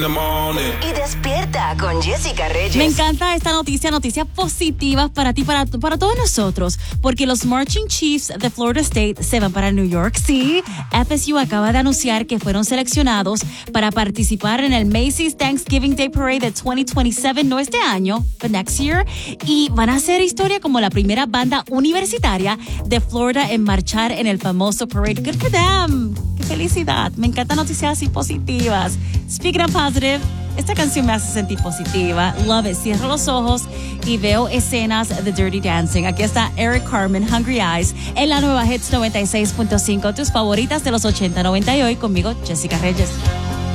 Y despierta con Jessica Reyes. Me encanta esta noticia, noticias positivas para ti, para todos nosotros, porque los Marching Chiefs de Florida State se van para New York. Sí, FSU acaba de anunciar que fueron seleccionados para participar en el Macy's Thanksgiving Day Parade de 2027, no este año, but next year, y van a hacer historia como la primera banda universitaria de Florida en marchar en el famoso parade. Good for them. ¡Qué felicidad! Me encantan noticias así positivas. Speaking of positive, esta canción me hace sentir positiva. Love it. Cierro los ojos y veo escenas de Dirty Dancing. Aquí está Eric Carmen, Hungry Eyes, en la nueva Hits 96.5. Tus favoritas de los 80, 90 y hoy conmigo, Jessica Reyes.